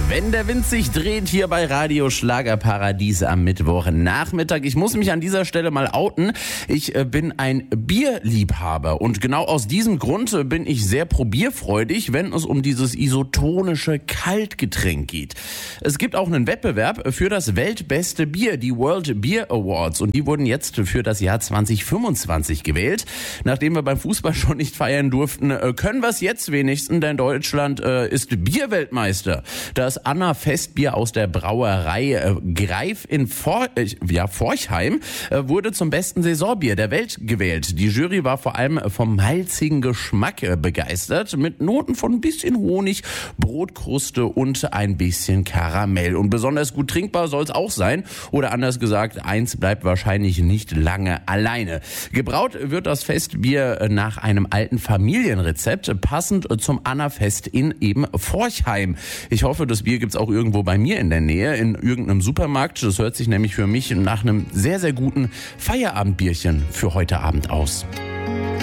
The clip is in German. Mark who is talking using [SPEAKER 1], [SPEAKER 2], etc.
[SPEAKER 1] Wenn der Wind sich dreht, hier bei Radio Schlagerparadies am Mittwochnachmittag. Ich muss mich an dieser Stelle mal outen. Ich bin ein Bierliebhaber und genau aus diesem Grund bin ich sehr probierfreudig, wenn es um dieses isotonische Kaltgetränk geht. Es gibt auch einen Wettbewerb für das weltbeste Bier, die World Beer Awards, und die wurden jetzt für das Jahr 2025 gewählt. Nachdem wir beim Fußball schon nicht feiern durften, können wir es jetzt wenigstens, denn Deutschland ist Bierweltmeister. Das Anna Festbier aus der Brauerei Greif in Forchheim wurde zum besten Saisonbier der Welt gewählt. Die Jury war vor allem vom malzigen Geschmack begeistert, mit Noten von ein bisschen Honig, Brotkruste und ein bisschen Karamell. Und besonders gut trinkbar soll es auch sein. Oder anders gesagt, eins bleibt wahrscheinlich nicht lange alleine. Gebraut wird das Festbier nach einem alten Familienrezept, passend zum Anna-Fest in eben Forchheim. Ich hoffe, das Bier gibt's auch irgendwo bei mir in der Nähe, in irgendeinem Supermarkt. Das hört sich nämlich für mich nach einem sehr, sehr guten Feierabendbierchen für heute Abend aus.